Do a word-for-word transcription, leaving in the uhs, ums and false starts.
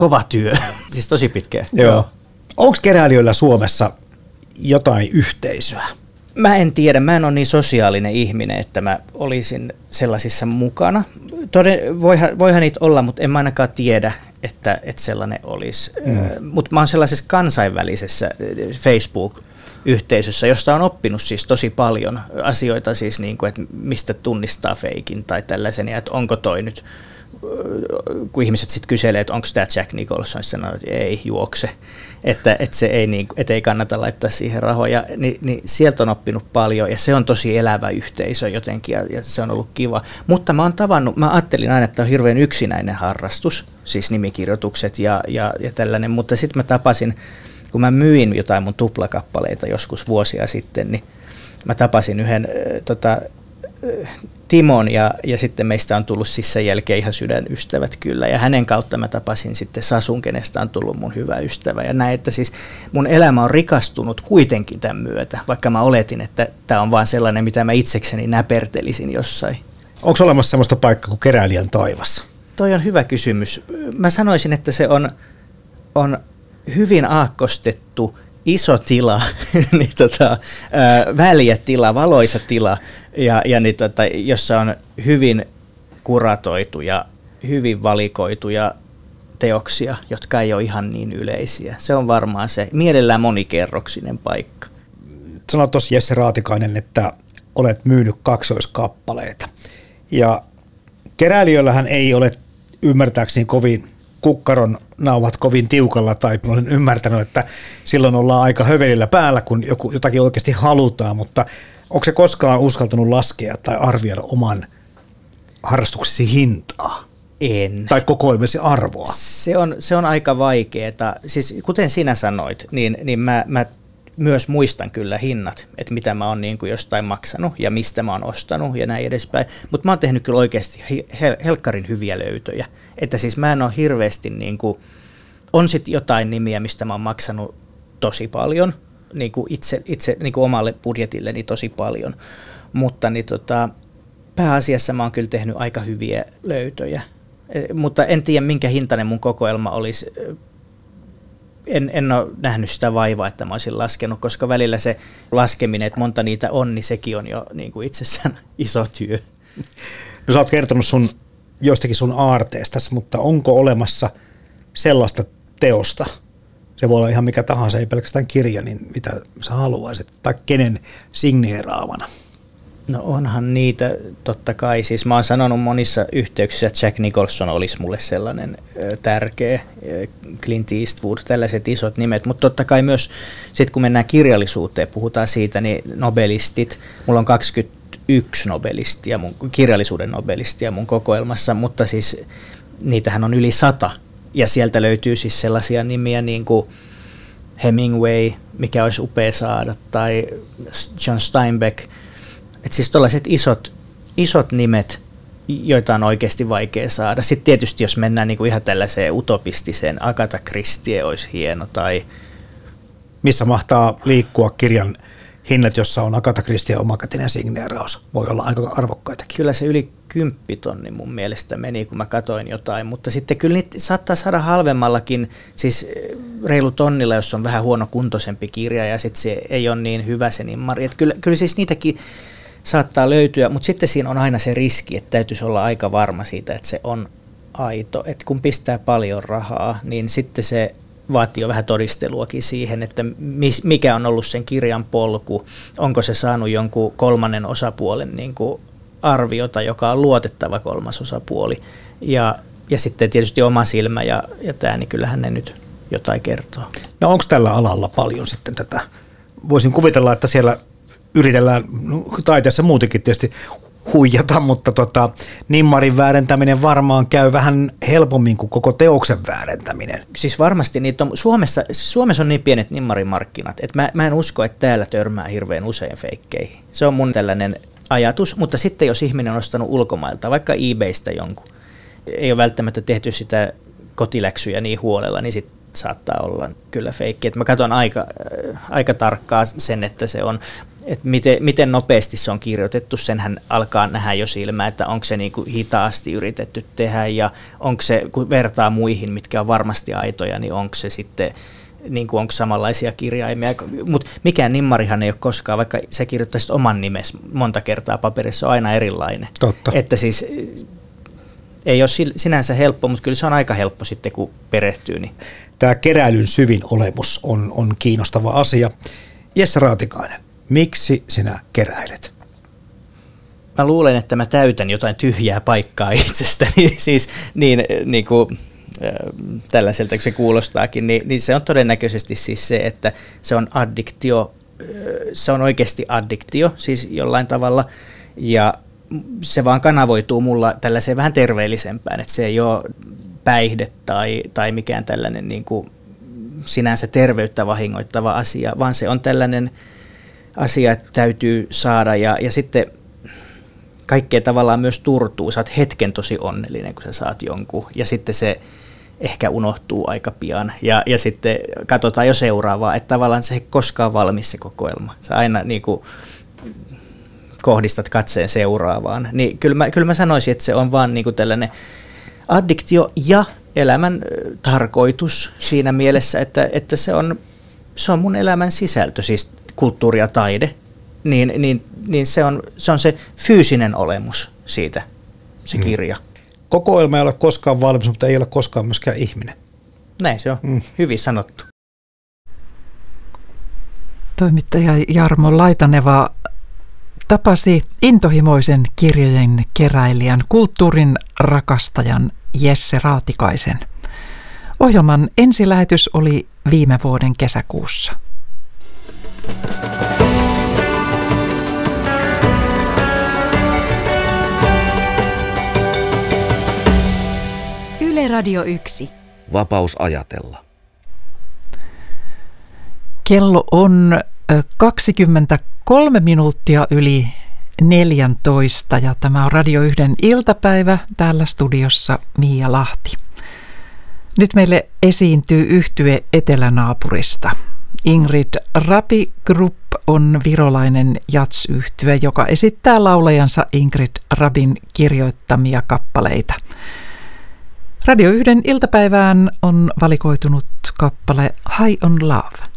Kova työ, siis tosi pitkä. Joo. Onko keräilijöillä Suomessa jotain yhteisöä? Mä en tiedä, mä en ole niin sosiaalinen ihminen, että mä olisin sellaisissa mukana. Toden, voihan, voihan niitä olla, mutta en mä ainakaan tiedä, että, että sellainen olisi. Mm. Mutta mä oon sellaisessa kansainvälisessä Facebook-yhteisössä, josta on oppinut siis tosi paljon asioita, siis niin kuin, että mistä tunnistaa feikin tai tällaisen, ja että onko toi nyt, kun ihmiset sitten kyselee, että onko tämä Jack Nicholson, sanoo, että ei juokse, että, että, se ei, niin, että ei kannata laittaa siihen rahoja, niin, niin sieltä on oppinut paljon ja se on tosi elävä yhteisö jotenkin ja, ja se on ollut kiva. Mutta mä oon tavannut, mä ajattelin aina, että on hirveän yksinäinen harrastus, siis nimikirjoitukset ja, ja, ja tällainen, mutta sitten mä tapasin, kun mä myin jotain mun tuplakappaleita joskus vuosia sitten, niin mä tapasin yhden äh, tota, äh, Timon ja, ja sitten meistä on tullut siis sen jälkeen ihan sydänystävät kyllä ja hänen kautta mä tapasin sitten Sasun, kenestä on tullut mun hyvä ystävä ja näin, että siis mun elämä on rikastunut kuitenkin tämän myötä, vaikka mä oletin, että tämä on vaan sellainen, mitä mä itsekseni näpertelisin jossain. Onko olemassa sellaista paikkaa kuin keräilijän taivas? Toi on hyvä kysymys. Mä sanoisin, että se on, on hyvin aakkostettu iso tila, niin tota, ää, väliä tila, valoisa tila, ja, ja niin tota, jossa on hyvin kuratoitu ja hyvin valikoituja teoksia, jotka ei ole ihan niin yleisiä. Se on varmaan se mielellään monikerroksinen paikka. Sanoit tuossa Jesse Raatikainen, että olet myynyt kaksoiskappaleita. Ja keräilijöillähän ei ole ymmärtääkseni kovin kukkaron nauhat kovin tiukalla, tai olen ymmärtänyt, että silloin ollaan aika hövelillä päällä, kun joku, jotakin oikeasti halutaan, mutta onko se koskaan uskaltanut laskea tai arvioida oman harrastuksesi hintaa? En. Tai kokoelmasi arvoa? Se on, se on aika vaikeaa. Siis kuten sinä sanoit, niin, niin mä, mä myös muistan kyllä hinnat, että mitä mä oon niin kuin jostain maksanut ja mistä mä oon ostanut ja näin edespäin. Mutta mä oon tehnyt kyllä oikeasti hel- helkkarin hyviä löytöjä. Että siis mä en ole hirveästi, niin kuin, on sitten jotain nimiä, mistä mä oon maksanut tosi paljon, niin kuin itse, itse niin kuin omalle budjetilleni tosi paljon. Mutta niin tota, pääasiassa mä oon kyllä tehnyt aika hyviä löytöjä. E, mutta en tiedä, minkä hintainen mun kokoelma olisi. En, en ole nähnyt sitä vaivaa, että mä olisin laskenut, koska välillä se laskeminen, että monta niitä on, niin sekin on jo niin kuin itsessään iso työ. No sä oot kertonut sun, jostakin sun aarteesta, mutta onko olemassa sellaista teosta, se voi olla ihan mikä tahansa, ei pelkästään kirja, niin mitä sä haluaisit, tai kenen signeeraavana? No onhan niitä totta kai. Siis mä oon sanonut monissa yhteyksissä, että Jack Nicholson olisi mulle sellainen ö, tärkeä, Clint Eastwood, tällaiset isot nimet, mutta totta kai myös sitten kun mennään kirjallisuuteen, puhutaan siitä, niin nobelistit, mulla on kaksikymmentäyksi nobelistia, mun, kirjallisuuden nobelistia mun kokoelmassa, mutta siis niitähän on yli sata, ja sieltä löytyy siis sellaisia nimiä niin kuin Hemingway, mikä olisi upea saada, tai John Steinbeck. Että siis tällaiset isot, isot nimet, joita on oikeasti vaikea saada. Sitten tietysti jos mennään niinku ihan tällaiseen utopistiseen, Agatha Christie olisi hieno. Tai missä mahtaa liikkua kirjan hinnat, jossa on Agatha Christie omakätinen signeeraus? Voi olla aika arvokkaitakin. Kyllä se yli kymppitonni mun mielestä meni, kun mä katoin jotain. Mutta sitten kyllä niitä saattaa saada halvemmallakin, siis reilu tonnilla, jos on vähän huonokuntoisempi kirja ja sitten se ei ole niin hyvä se nimmari. Että kyllä, kyllä siis niitäkin saattaa löytyä, mutta sitten siinä on aina se riski, että täytyisi olla aika varma siitä, että se on aito. Että kun pistää paljon rahaa, niin sitten se vaatii jo vähän todisteluakin siihen, että mikä on ollut sen kirjan polku, onko se saanut jonkun kolmannen osapuolen niin kuin arviota, joka on luotettava kolmas osapuoli. Ja, ja sitten tietysti oma silmä ja, ja tämä, niin kyllähän ne nyt jotain kertoo. No onko tällä alalla paljon sitten tätä? Voisin kuvitella, että siellä yritellään, no, taiteessa muutenkin tietysti huijata, mutta tota, nimmarin väärentäminen varmaan käy vähän helpommin kuin koko teoksen väärentäminen. Siis varmasti niitä on, Suomessa, Suomessa on niin pienet nimmarimarkkinat, että mä, mä en usko, että täällä törmää hirveän usein feikkeihin. Se on mun tällainen ajatus, mutta sitten jos ihminen on ostanut ulkomailta, vaikka eBaystä jonkun, ei ole välttämättä tehty sitä kotiläksyjä niin huolella, niin sitten saattaa olla kyllä feikki. Et mä katson aika, aika tarkkaan sen, että se on, että miten, miten nopeasti se on kirjoitettu, senhän alkaa nähdä jo silmään, että onko se niin kuin hitaasti yritetty tehdä ja onko se, kun vertaa muihin, mitkä on varmasti aitoja, niin onko se sitten, niin kuin onko samanlaisia kirjaimia. Mutta mikään nimmarihan ei ole koskaan, vaikka sä kirjoittaisit oman nimesi monta kertaa paperissa, on aina erilainen. Totta. Että siis ei ole sinänsä helppo, mutta kyllä se on aika helppo sitten, kun perehtyy. Niin. Tämä keräilyn syvin olemus on, on kiinnostava asia. Jesse Raatikainen, miksi sinä keräilet? Mä luulen, että mä täytän jotain tyhjää paikkaa itsestäni, siis niin, niin kuin tällaiselta, kun se kuulostaakin, niin, niin se on todennäköisesti siis se, että se on addiktio, se on oikeasti addiktio, siis jollain tavalla, ja se vaan kanavoituu mulla tällaiseen vähän terveellisempään, että se ei ole päihde tai, tai mikään tällainen niin kuin sinänsä terveyttä vahingoittava asia, vaan se on tällainen asia, että täytyy saada, ja, ja sitten kaikkea tavallaan myös turtuu. Sä oot hetken tosi onnellinen, kun sä saat jonkun, ja sitten se ehkä unohtuu aika pian, ja, ja sitten katsotaan jo seuraavaa, että tavallaan se ei koskaan valmis se kokoelma. Sä aina niin kuin kohdistat katseen seuraavaan. Niin kyllä mä, kyllä mä sanoisin, että se on vaan niin kuin tällainen addiktio ja elämän tarkoitus siinä mielessä, että, että se, on, se on mun elämän sisältö, siis kulttuuri ja taide, niin, niin, niin se, on, se on se fyysinen olemus siitä, se mm. kirja. Kokoelma ei ole koskaan valmis, mutta ei ole koskaan myöskään ihminen. Näin se on. Mm. Hyvin sanottu. Toimittaja Jarmo Laitaneva tapasi intohimoisen kirjojen keräilijän, kulttuurin rakastajan Jesse Raatikaisen. Ohjelman ensilähetys oli viime vuoden kesäkuussa. Yle Radio yksi. Vapaus ajatella. Kello on kaksikymmentäkolme minuuttia yli neljäntoista ja tämä on Radio yhden iltapäivä, täällä studiossa Miia Lahti. Nyt meille esiintyy yhtye etelänaapurista. Ingrid Rabi Group on virolainen jats-yhtye, joka esittää laulajansa Ingrid Rabin kirjoittamia kappaleita. Radio yhden iltapäivään on valikoitunut kappale High on Love.